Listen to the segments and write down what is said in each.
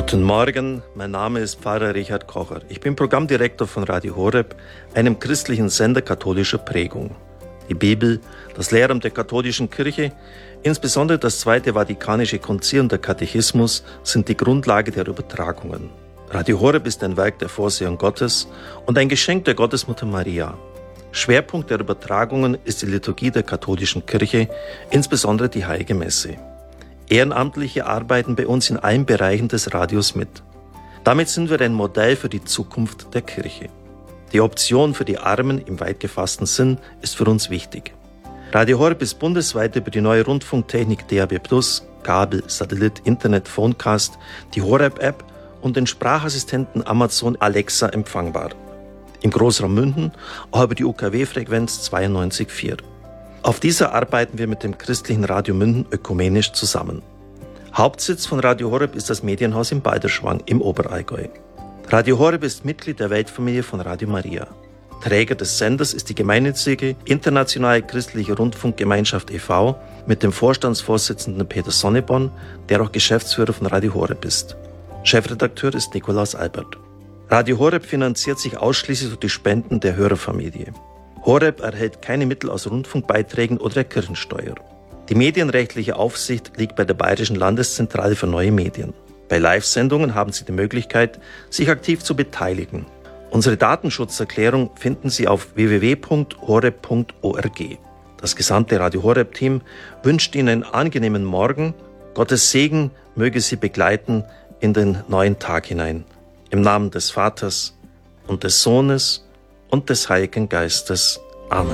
Guten Morgen, mein Name ist Pfarrer Richard Kocher. Ich bin Programmdirektor von Radio Horeb, einem christlichen Sender katholischer Prägung. Die Bibel, das Lehramt der katholischen Kirche, insbesondere das Zweite Vatikanische Konzil und der Katechismus sind die Grundlage der Übertragungen. Radio Horeb ist ein Werk der Vorsehung Gottes und ein Geschenk der Gottesmutter Maria. Schwerpunkt der Übertragungen ist die Liturgie der katholischen Kirche, insbesondere die Heilige Messe. Ehrenamtliche arbeiten bei uns in allen Bereichen des Radios mit. Damit sind wir ein Modell für die Zukunft der Kirche. Die Option für die Armen im weit gefassten Sinn ist für uns wichtig. Radio Horeb ist bundesweit über die neue Rundfunktechnik DAB+, Kabel, Satellit, Internet, Phonecast, die Horeb-App und den Sprachassistenten Amazon Alexa empfangbar. Im Großraum München auch über die UKW-Frequenz 92,4. Auf dieser arbeiten wir mit dem christlichen Radio München ökumenisch zusammen. Hauptsitz von Radio Horeb ist das Medienhaus in Balderschwang im Oberallgäu. Radio Horeb ist Mitglied der Weltfamilie von Radio Maria. Träger des Senders ist die gemeinnützige Internationale Christliche Rundfunkgemeinschaft e.V. mit dem Vorstandsvorsitzenden Peter Sonneborn, der auch Geschäftsführer von Radio Horeb ist. Chefredakteur ist Nikolaus Albert. Radio Horeb finanziert sich ausschließlich durch die Spenden der Hörerfamilie. Horeb erhält keine Mittel aus Rundfunkbeiträgen oder der Kirchensteuer. Die medienrechtliche Aufsicht liegt bei der Bayerischen Landeszentrale für neue Medien. Bei Live-Sendungen haben Sie die Möglichkeit, sich aktiv zu beteiligen. Unsere Datenschutzerklärung finden Sie auf www.horeb.org. Das gesamte Radio Horeb-Team wünscht Ihnen einen angenehmen Morgen. Gottes Segen möge Sie begleiten in den neuen Tag hinein. Im Namen des Vaters und des Sohnes und des Heiligen Geistes. Amen.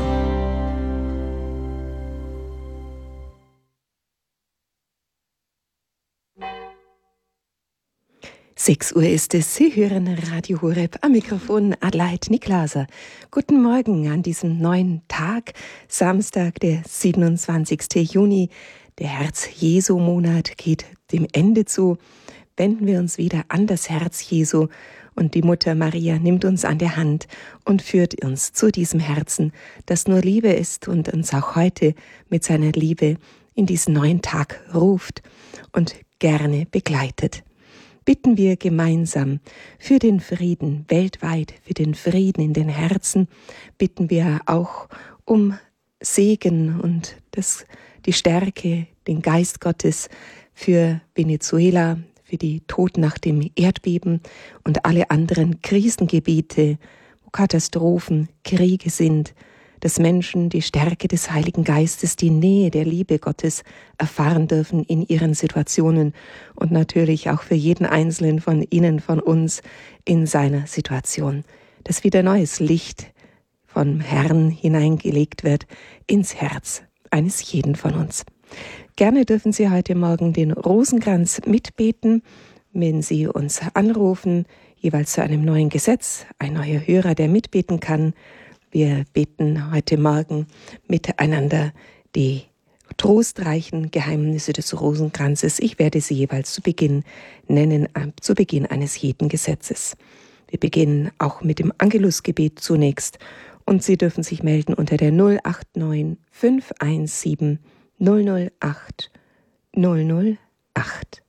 6 Uhr ist es. Sie hören Radio Horeb, am Mikrofon Adelheid Niklauser. Guten Morgen an diesem neuen Tag, Samstag, der 27. Juni. Der Herz-Jesu-Monat geht dem Ende zu. Wenden wir uns wieder an das Herz Jesu und die Mutter Maria nimmt uns an der Hand und führt uns zu diesem Herzen, das nur Liebe ist und uns auch heute mit seiner Liebe in diesen neuen Tag ruft und gerne begleitet. Bitten wir gemeinsam für den Frieden weltweit, für den Frieden in den Herzen, bitten wir auch um Segen und die Stärke, den Geist Gottes für Venezuela, für die Toten nach dem Erdbeben und alle anderen Krisengebiete, wo Katastrophen, Kriege sind, dass Menschen die Stärke des Heiligen Geistes, die Nähe der Liebe Gottes erfahren dürfen in ihren Situationen und natürlich auch für jeden Einzelnen von Ihnen, von uns in seiner Situation, dass wieder neues Licht vom Herrn hineingelegt wird ins Herz eines jeden von uns. Gerne dürfen Sie heute Morgen den Rosenkranz mitbeten, wenn Sie uns anrufen, jeweils zu einem neuen Gesetz, ein neuer Hörer, der mitbeten kann. Wir beten heute Morgen miteinander die trostreichen Geheimnisse des Rosenkranzes. Ich werde sie jeweils zu Beginn nennen, zu Beginn eines jeden Gesetzes. Wir beginnen auch mit dem Angelusgebet zunächst und Sie dürfen sich melden unter der 089 517 008 008.